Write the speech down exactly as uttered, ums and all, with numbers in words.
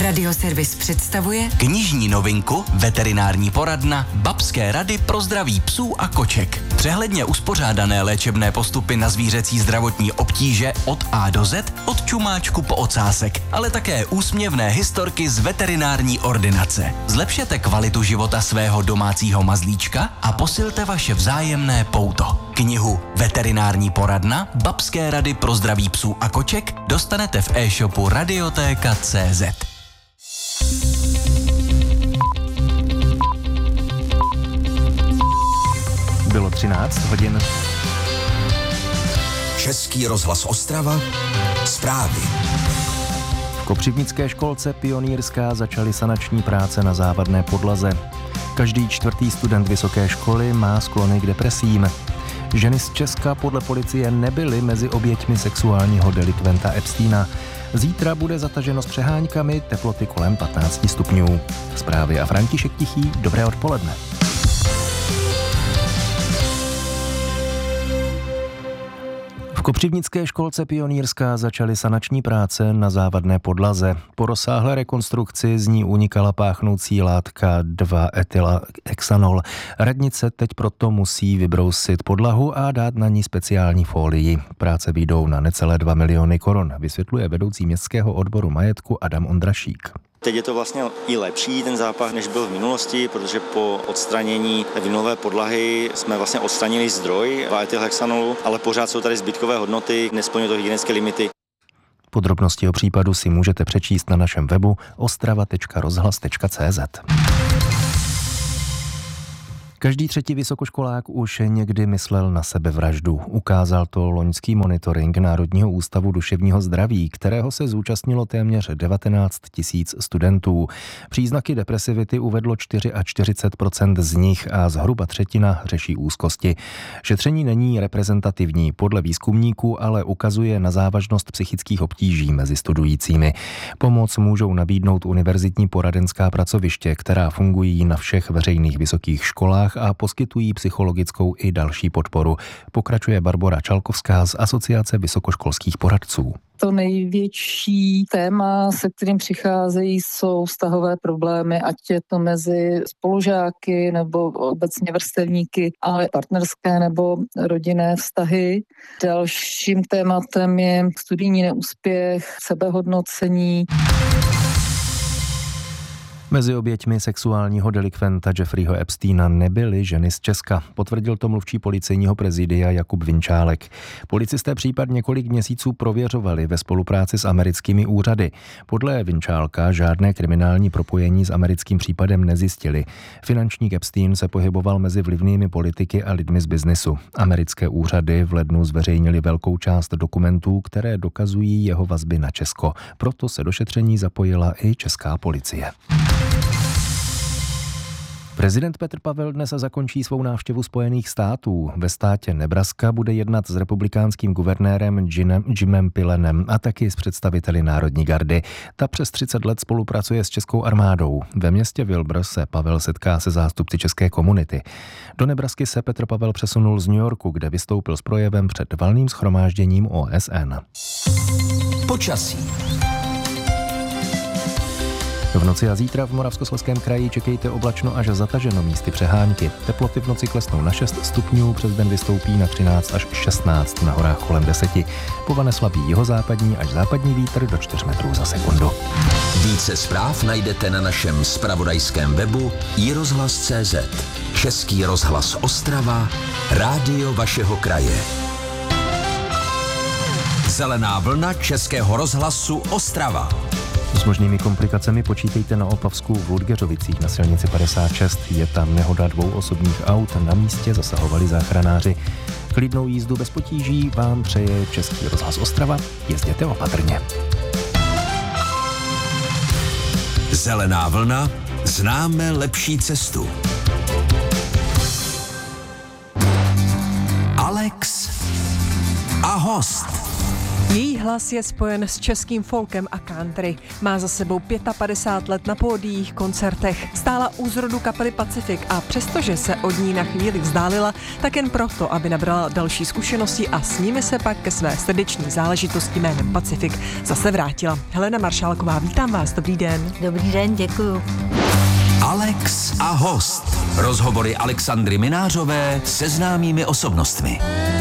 Radioservis představuje knižní novinku, veterinární poradna, babské rady pro zdraví psů a koček. Přehledně uspořádané léčebné postupy na zvířecí zdravotní obtíže od A do Z, od čumáčku po ocásek, ale také úsměvné historky z veterinární ordinace. Zlepšete kvalitu života svého domácího mazlíčka a posilte vaše vzájemné pouto. Knihu Veterinární poradna, babské rady pro zdraví psů a koček dostanete v e-shopu Radiotéka tečka cé zet. Bylo třináct hodin. Český rozhlas Ostrava, zprávy. V kopřivnické školce Pionýrská začaly sanační práce na závadné podlaze. Každý čtvrtý student vysoké školy má sklony k depresím. Ženy z Česka podle policie nebyly mezi oběťmi sexuálního delikventa Epsteina. Zítra bude zataženo s přeháňkami, teploty kolem patnáct stupňů. Zprávy a František Tichý, dobré odpoledne. V kopřivnické školce Pionýrská začaly sanační práce na závadné podlaze. Po rozsáhlé rekonstrukci z ní unikala páchnoucí látka dva etylhexanol. Radnice teď proto musí vybrousit podlahu a dát na ní speciální fólii. Práce vyjdou na necelé dva miliony korun, vysvětluje vedoucí městského odboru majetku Adam Ondrašík. Teď je to vlastně i lepší ten zápach, než byl v minulosti, protože po odstranění vinilové podlahy jsme vlastně odstranili zdroj dva etylhexanolu, ale pořád jsou tady zbytkové hodnoty, nesplňují to hygienické limity. Podrobnosti o případu si můžete přečíst na našem webu ostrava tečka rozhlas tečka cé zet. Každý třetí vysokoškolák už někdy myslel na sebevraždu. Ukázal to loňský monitoring Národního ústavu duševního zdraví, kterého se zúčastnilo téměř devatenáct tisíc studentů. Příznaky depresivity uvedlo čtyřicet čtyři procent z nich a zhruba třetina řeší úzkosti. Šetření není reprezentativní podle výzkumníků, ale ukazuje na závažnost psychických obtíží mezi studujícími. Pomoc můžou nabídnout univerzitní poradenská pracoviště, která fungují na všech veřejných vysokých školách a poskytují psychologickou i další podporu. Pokračuje Barbora Čalkovská z Asociace vysokoškolských poradců. To největší téma, se kterým přicházejí, jsou vztahové problémy, ať je to mezi spolužáky nebo obecně vrstevníky, ale partnerské nebo rodinné vztahy. Dalším tématem je studijní neúspěch, sebehodnocení. Mezi oběťmi sexuálního delikventa Jeffreyho Epsteina nebyly ženy z Česka, potvrdil to mluvčí policejního prezidia Jakub Vinčálek. Policisté případ několik měsíců prověřovali ve spolupráci s americkými úřady. Podle Vinčálka žádné kriminální propojení s americkým případem nezjistili. Finančník Epstein se pohyboval mezi vlivnými politiky a lidmi z biznesu. Americké úřady v lednu zveřejnili velkou část dokumentů, které dokazují jeho vazby na Česko. Proto se do šetření zapojila i česká policie. Prezident Petr Pavel dnes zakončí svou návštěvu Spojených států. Ve státě Nebraska bude jednat s republikánským guvernérem Jimem, Jimem Pillenem a taky s představiteli Národní gardy. Ta přes třicet let spolupracuje s českou armádou. Ve městě Wilbur se Pavel setká se zástupci české komunity. Do Nebrasky se Petr Pavel přesunul z New Yorku, kde vystoupil s projevem před valným shromážděním O S N. Počasí. V noci a zítra v Moravskoslezském kraji čekejte oblačno až zataženo, místy přehánky. Teploty v noci klesnou na šest stupňů, přes den vystoupí na třináct až šestnáct, na horách kolem deseti. Povane slabý jihozápadní až západní vítr do čtyř metrů za sekundu. Více zpráv najdete na našem zpravodajském webu i rozhlas tečka cé zet. Český rozhlas Ostrava, rádio vašeho kraje. Zelená vlna Českého rozhlasu Ostrava. S možnými komplikacemi počítejte na Opavsku v Ludgeřovicích na silnici padesát šest. Je tam nehoda dvou osobních aut, na místě zasahovali záchranáři. Klidnou jízdu bez potíží vám přeje Český rozhlas Ostrava. Jezděte opatrně. Zelená vlna, známe lepší cestu. Alex a host. Její hlas je spojen s českým folkem a country. Má za sebou padesát pět let na pódiích, koncertech. Stála u zrodu kapely Pacific a přestože se od ní na chvíli vzdálila, tak jen proto, aby nabrala další zkušenosti a s nimi se pak ke své srdeční záležitosti jménem Pacific zase vrátila. Helena Maršálková, vítám vás, dobrý den. Dobrý den, děkuju. Alex a host. Rozhovory Alexandry Minářové se známými osobnostmi.